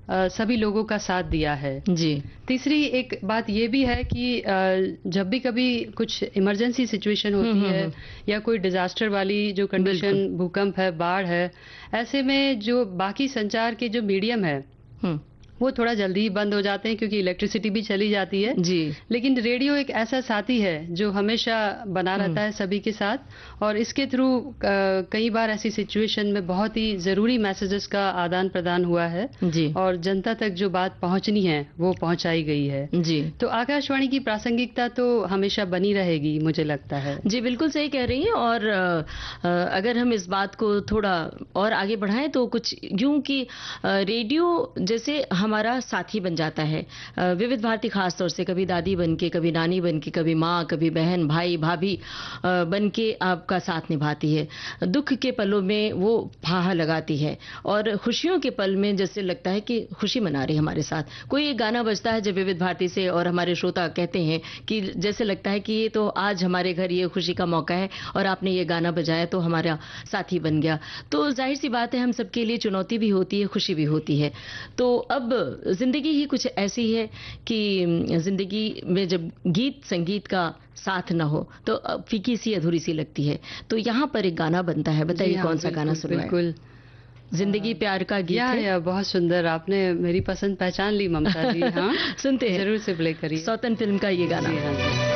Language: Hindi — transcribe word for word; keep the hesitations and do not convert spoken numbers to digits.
अ, सभी लोगों का साथ दिया है जी। तीसरी एक बात ये भी है कि अ, जब भी कभी कुछ इमरजेंसी सिचुएशन हम्म, होती हम्म, है हम्म। या कोई डिजास्टर वाली जो बिल्कुल। कंडीशन, भूकंप है, बाढ़ है, ऐसे में जो बाकी संचार के जो मीडियम है हम्म। वो थोड़ा जल्दी ही बंद हो जाते हैं क्योंकि इलेक्ट्रिसिटी भी चली जाती है। जी। लेकिन रेडियो एक ऐसा साथी है जो हमेशा बना हम्म। रहता है सभी के साथ, और इसके थ्रू कई बार ऐसी सिचुएशन में बहुत ही जरूरी मैसेजेस का आदान प्रदान हुआ है जी। और जनता तक जो बात पहुंचनी है वो पहुंचाई गई है। जी। तो आकाशवाणी की प्रासंगिकता तो हमेशा बनी रहेगी, मुझे लगता है। जी, बिल्कुल सही कह रही हैं। और अ, अ, अगर हम इस बात को थोड़ा और आगे बढ़ाएं तो कुछ यूं कि अ, रेडियो जैसे हमारा साथी बन जाता है। अ, विविध भारती खास तौर से कभी दादी बन के, कभी नानी बन के, कभी माँ, कभी बहन, भाई, भाभी अ, बन के आपका साथ निभाती है। दुख के पलों में वो फाहा लगाती है और खुशियों के पल में जैसे लगता है कि खुशी मना रही है हमारे साथ। कोई एक गाना बजता है जब विविध भारती से और हमारे श्रोता कहते हैं कि जैसे लगता है कि ये तो आज हमारे घर ये खुशी का मौका है और आपने ये गाना बजाया तो हमारा साथी बन गया। तो जाहिर सी बात है हम सबके लिए चुनौती भी होती है, खुशी भी होती है। तो अब जिंदगी ही कुछ ऐसी है कि जिंदगी में जब गीत संगीत का साथ ना हो तो फीकी सी अधूरी सी लगती है। तो यहाँ पर एक गाना बनता है, बताइए हाँ, कौन सा गाना सुनवाएं? बिल्कुल। जिंदगी प्यार का गीत या, है। या बहुत सुंदर, आपने मेरी पसंद पहचान ली ममता जी। हाँ सुनते हैं, जरूर से प्ले करिए। सौतन फिल्म का ये गाना। जी हाँ।